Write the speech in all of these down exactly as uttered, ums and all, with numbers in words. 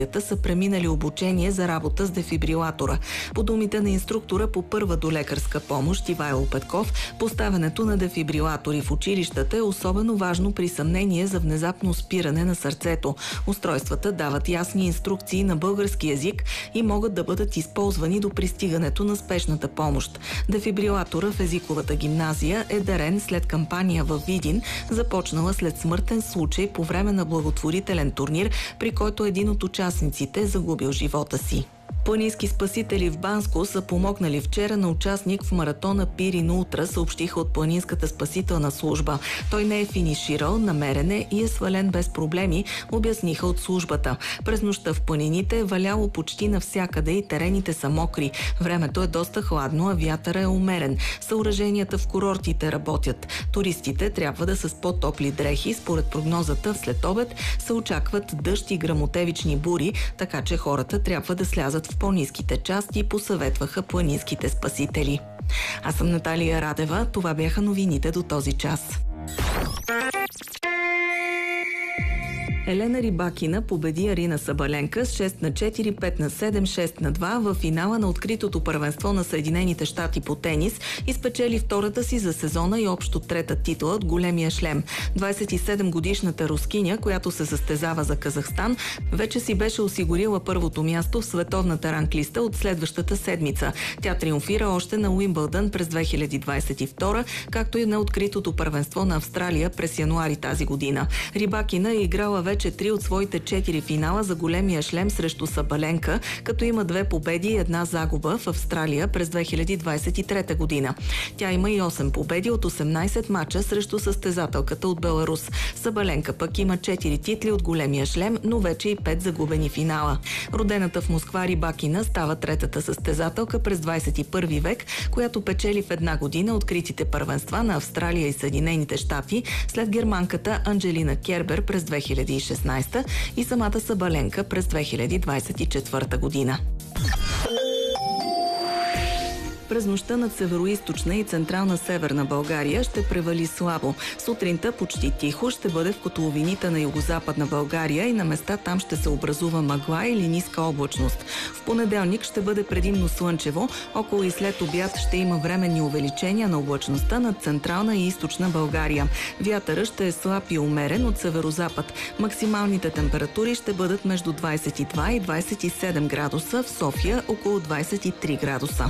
са преминали обучение за работа с дефибрилатора. По думите на инструктора по първа долекарска помощ Ивайло Петков, поставянето на дефибрилатори в училищата е особено важно при съмнение за внезапно спиране на сърцето. Устройствата дават ясни инструкции на български език и могат да бъдат използвани до пристигането на спешната помощ. Дефибрилатора в езиковата гимназия е дарен след кампания във Видин, започнала след смъртен случай по време на благотворителен турнир, при който един от участниците е загубил живота си. Планински спасители в Банско са помогнали вчера на участник в маратона Пирин Ултра, съобщиха от Планинската спасителна служба. Той не е финиширал, намерен е и е свален без проблеми, обясниха от службата. През нощта в планините е валяло почти навсякъде и терените са мокри. Времето е доста хладно, а вятъра е умерен. Съоръженията в курортите работят. Туристите трябва да са с по-топли дрехи. Според прогнозата, след обед се очакват дъжд и гръмотевични бури, така че хората трябва да слязат в по-ниските части, посъветваха планинските спасители. Аз съм Наталия Радева. Това бяха новините до този час. Елена Рибакина победи Арина Сабаленка с шест на четири, пет на седем, шест на два в финала на откритото първенство на Съединените щати по тенис и спечели втората си за сезона и общо трета титла от големия шлем. двадесет и седем годишната рускиня, която се състезава за Казахстан, вече си беше осигурила първото място в световната ранглиста от следващата седмица. Тя триумфира още на Уимбълдън през две хиляди двадесет и втора, както и на откритото първенство на Австралия през януари тази година. Рибакина е играла вече три от своите четири финала за големия шлем срещу Сабаленка, като има две победи и една загуба в Австралия през две хиляди двадесет и трета година. Тя има и осем победи от осемнадесет мача срещу състезателката от Беларус. Сабаленка пък има четири титли от големия шлем, но вече и пет загубени финала. Родената в Москва Рибакина става третата състезателка през двадесет и първи век, която печели в една година откритите първенства на Австралия и Съединените щати, след германката Анджелина Кербер през две хиляди и шестнадесета и самата Сабаленка през две хиляди двадесет и четвърта година. През нощта над североизточна и централна северна България ще превали слабо. Сутринта почти тихо ще бъде в котловините на югозападна България и на места там ще се образува мъгла или ниска облачност. В понеделник ще бъде предимно слънчево, около и след обяд ще има временни увеличения на облачността над централна и източна България. Вятърът ще е слаб и умерен от северозапад. Максималните температури ще бъдат между двадесет и два и двадесет и седем градуса, в София около двадесет и три градуса.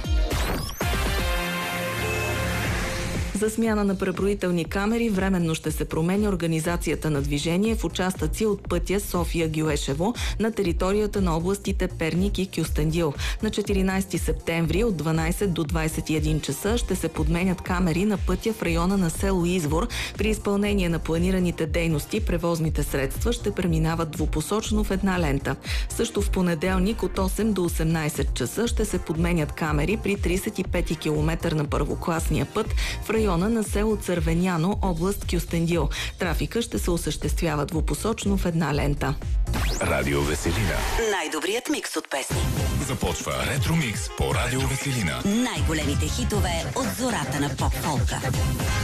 За смяна на преброителни камери временно ще се променя организацията на движение в участъци от пътя София-Гюешево на територията на областите Перник и Кюстендил. На четиринадесети септември от дванадесет до двадесет и един часа ще се подменят камери на пътя в района на село Извор. При изпълнение на планираните дейности превозните средства ще преминават двупосочно в една лента. Също в понеделник от осем до осемнадесет часа ще се подменят камери при тридесет и пети километър на първокласния път в района на село Цървеняно, област Кюстендил. Трафика ще се осъществява двупосочно в една лента. Радио Веселина. Най-добрият микс от песни. Започва Ретромикс по Радио Веселина. Най-големите хитове от зората на поп-фолка.